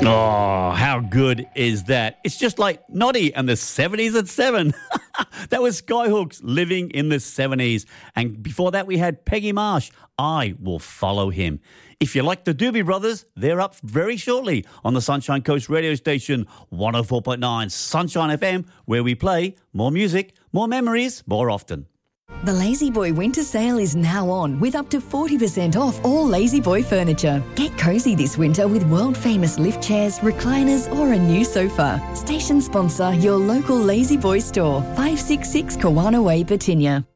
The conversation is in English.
Oh, how good is that? It's just like Noddy and the 70s at 7. That was Skyhooks, Living in the 70s. And before that, we had Peggy Marsh, I Will Follow Him. If you like the Doobie Brothers, they're up very shortly on the Sunshine Coast radio station 104.9 Sunshine FM, where we play more music, more memories, more often. The Lazy Boy winter sale is now on with up to 40% off all Lazy Boy furniture. Get cosy this winter with world-famous lift chairs, recliners or a new sofa. Station sponsor, your local Lazy Boy store, 566 Kawana Way, Batinia.